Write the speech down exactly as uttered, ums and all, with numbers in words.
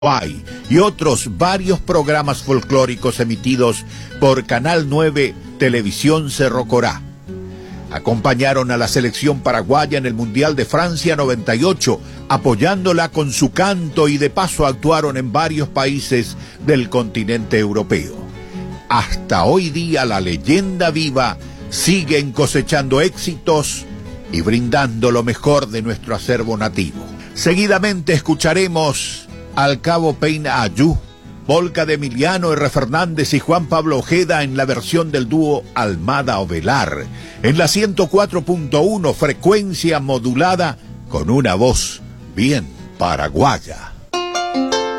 Uruguay y otros varios programas folclóricos emitidos por Canal nueve Televisión Cerro Corá. Acompañaron a la selección paraguaya en el Mundial de Francia noventa y ocho, apoyándola con su canto, y de paso actuaron en varios países del continente europeo. Hasta hoy día la leyenda viva siguen cosechando éxitos y brindando lo mejor de nuestro acervo nativo. Seguidamente escucharemos Al Cabo Peina Ayú, polca de Emiliano R. Fernández y Juan Pablo Ojeda en la versión del dúo Almada Ovelar, en la ciento cuatro punto uno, frecuencia modulada, con una voz bien paraguaya.